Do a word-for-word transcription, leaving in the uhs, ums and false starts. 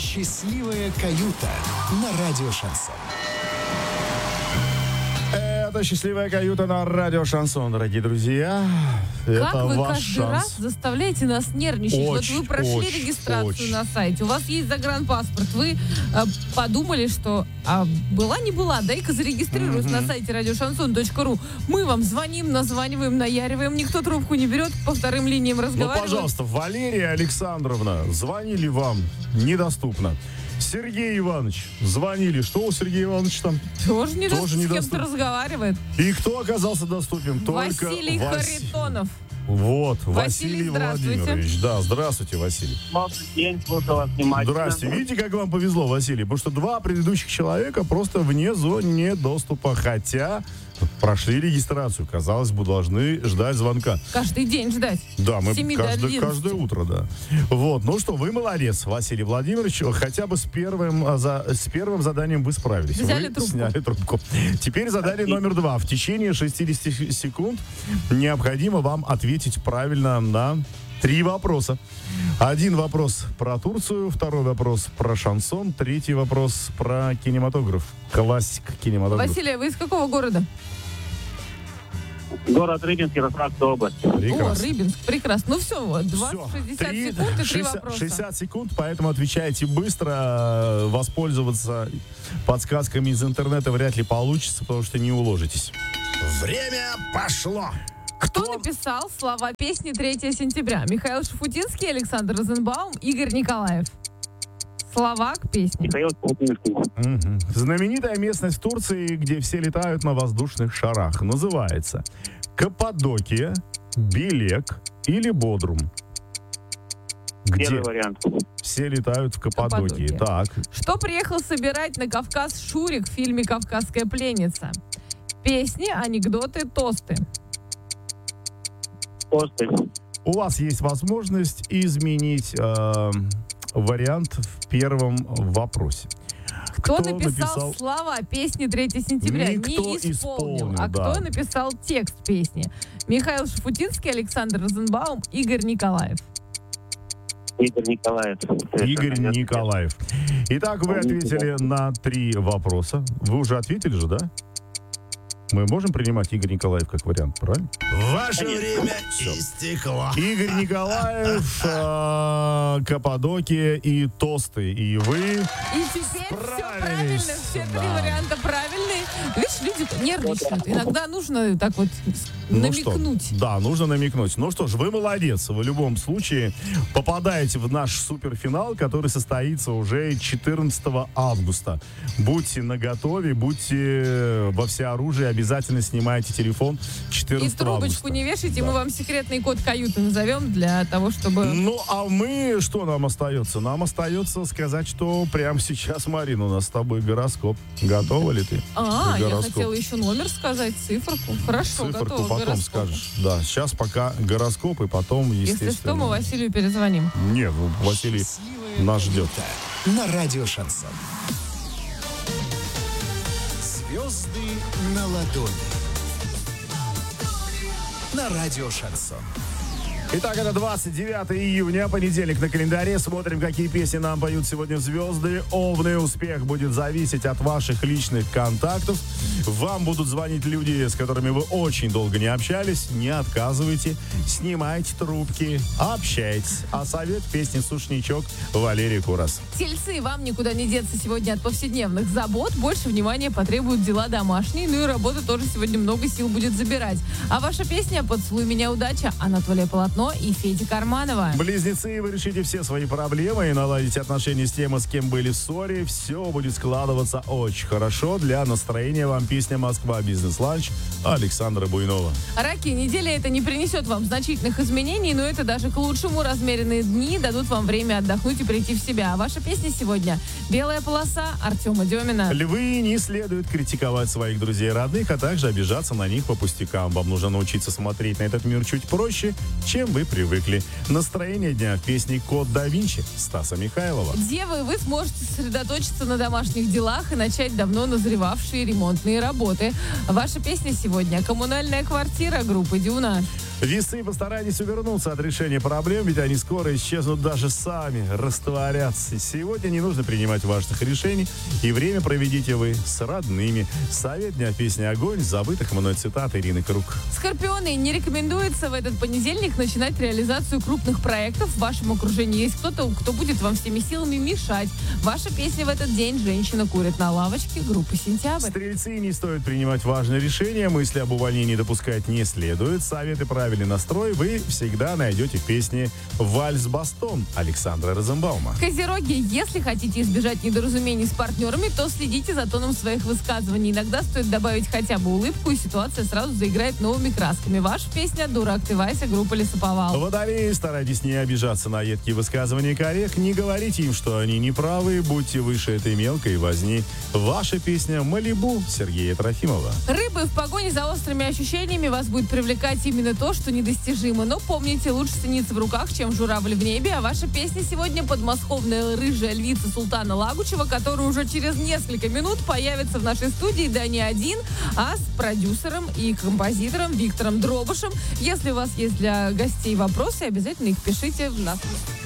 Счастливая каюта на радио Шансон. Это «Счастливая каюта» на радио Шансон, дорогие друзья. Как Это вы ваш каждый шанс. раз заставляете нас нервничать? Очень, вот вы прошли очень, регистрацию очень. на сайте, у вас есть загранпаспорт, вы э, подумали, что а, была не была, дай-ка зарегистрируюсь Мгм. на сайте радиошансон точка ру. Мы вам звоним, названиваем, наяриваем, никто трубку не берет, по вторым линиям Ну, разговариваем. пожалуйста, Валерия Александровна, звонили вам, недоступно. Сергей Иванович, звонили. Что у Сергея Ивановича там? Тоже не Тоже с кем-то недоступен. разговаривает. И кто оказался доступен? Только Василий Вас- Харитонов. Вот, Василий, Василий здравствуйте. Владимирович. Да, здравствуйте, Василий. Добрый день, слушаю вас внимательно. Здравствуйте. Видите, как вам повезло, Василий? Потому что два предыдущих человека просто вне зоны доступа, хотя прошли регистрацию. Казалось бы, должны ждать звонка. Каждый день ждать. Да, мы С семи до каждое, одиннадцати. каждое утро, да. Вот, ну что, вы молодец, Василий Владимирович. Хотя бы с первым, а, за, с первым заданием вы справились. Взяли вы трубку. сняли трубку. Теперь задание номер два. В течение шестьдесят секунд необходимо вам ответить правильно на три вопроса. Один вопрос про Турцию, второй вопрос про шансон, третий вопрос про кинематограф. Классик кинематограф. Василий, вы из какого города? Город Рыбинск, Ярославская область. Прекрасно. О, Рыбинск, прекрасно. Ну все, вот, Всё. двадцать-шестьдесят Три- секунд и три шестьдесят вопроса. шестьдесят секунд, поэтому отвечайте быстро. э, Воспользоваться подсказками из интернета вряд ли получится, потому что не уложитесь. Время пошло. Кто написал слова песни третьего сентября? Михаил Шафутинский, Александр Розенбаум, Игорь Николаев. Слова к песне. Михаил Шафутинский. Мгм. Знаменитая местность в Турции, где все летают на воздушных шарах, называется Каппадокия, Белек или Бодрум? Где Первый вариант. все летают в Каппадокии? Каппадокия. Так, Что приехал собирать на Кавказ Шурик в фильме «Кавказская пленница»? Песни, анекдоты, тосты. После. у вас есть возможность изменить э, вариант в первом вопросе. Кто, Кто написал, написал- слова песни третьего сентября? Никто Не исполнил. исполнил, а да. кто написал текст песни? Михаил Шафутинский, Александр Розенбаум, Игорь Николаев. Игорь Николаев. Игорь Совершенно верно. Николаев. Итак, вы ответили на три вопроса. Вы уже ответили же, да? Мы можем принимать Игорь Николаев как вариант, правильно? Ваше время истекло. Игорь Николаев, э, Каппадокия и тосты. И вы... И теперь все Справились. правильно, все три Да. варианта правильные. Видишь, люди нервничают. Иногда нужно так вот Ну что, намекнуть. да, нужно намекнуть. Ну что ж, вы молодец. В любом случае попадаете в наш суперфинал, который состоится уже четырнадцатого августа. Будьте наготове, будьте во всеоружии, обязательно снимайте телефон И четырнадцатого трубочку августа. не вешайте, Да. мы вам секретный код каюты назовем для того, чтобы... Ну, а мы, что нам остается? Нам остается сказать, что прямо сейчас, Марина, у нас с тобой гороскоп. Готова ли ты? А, я Гороскоп. хотела еще номер сказать, циферку. Хорошо, Циферку готова к потом гороскопу. скажешь. Да, сейчас пока гороскоп, и потом, естественно... Если что, мы Василию перезвоним. Нет, ну, Василий Счастливая нас ждет. каюта на радио Шансон. Звезды на ладони. На радио Шансон. Итак, это двадцать девятое июня, понедельник на календаре. Смотрим, какие песни нам поют сегодня звезды. Овны, успех будет зависеть от ваших личных контактов. Вам будут звонить люди, с которыми вы очень долго не общались. Не отказывайте, снимайте трубки, общайтесь. А совет песни «Сушничок» Валерий Курас. Тельцы, вам никуда не деться сегодня от повседневных забот. Больше внимания потребуют дела домашние. Ну и работа тоже сегодня много сил будет забирать. А ваша песня «Поцелуй меня, удача» Анатолия Полотно и Феди Карманова. Близнецы, вы решите все свои проблемы и наладите отношения с тем, с кем были в ссоре. Все будет складываться очень хорошо. Для настроения вам песня «Москва. Бизнес-ланч» Александра Буйнова. Раки, неделя это не принесет вам значительных изменений, но это даже к лучшему. Размеренные дни дадут вам время отдохнуть и прийти в себя. А ваша песня сегодня «Белая полоса» Артема Демина. Львы, не следует критиковать своих друзей и родных, а также обижаться на них по пустякам. Вам нужно научиться смотреть на этот мир чуть проще, чем вы привыкли. Настроение дня в песне «Код да Винчи» Стаса Михайлова. Девы, вы сможете сосредоточиться на домашних делах и начать давно назревавшие ремонтные работы. Ваша песня сегодня «Коммунальная квартира» группы «Дюна». Весы, постарайтесь увернуться от решения проблем, ведь они скоро исчезнут даже сами, растворятся. Сегодня не нужно принимать важных решений, и время проведите вы с родными. Совет дня песни «Огонь» забытых мной цитат Ирины Круг. Скорпионы, не рекомендуется в этот понедельник начинать реализацию крупных проектов. В вашем окружении есть кто-то, кто будет вам всеми силами мешать. Ваша песня в этот день «Женщина курит на лавочке» группы «Сентябрь». Стрельцы, не стоит принимать важные решения, мысли об увольнении допускать не следует. Советы правильный настрой вы всегда найдете в песне «Вальс-бастон» Александра Розенбаума. Козероги, если хотите избежать недоразумений с партнерами, то следите за тоном своих высказываний. Иногда стоит добавить хотя бы улыбку, и ситуация сразу заиграет новыми красками. Ваша песня «Дурак ты, Вася» группа «Лесоповал». Водолеи, старайтесь не обижаться на едкие высказывания коллег, не говорите им, что они неправы, будьте выше этой мелкой возни. Ваша песня «Малибу» Сергея Трофимова. Рыбы, в погоне за острыми ощущениями вас будет привлекать именно то, что недостижимо. Но помните, лучше цениться в руках, чем журавль в небе. А ваша песня сегодня подмосковная рыжая львица Султана Лагучева, которая уже через несколько минут появится в нашей студии, да не один, а с продюсером и композитором Виктором Дробышем. Если у вас есть для гостей вопросы, обязательно их пишите в нас.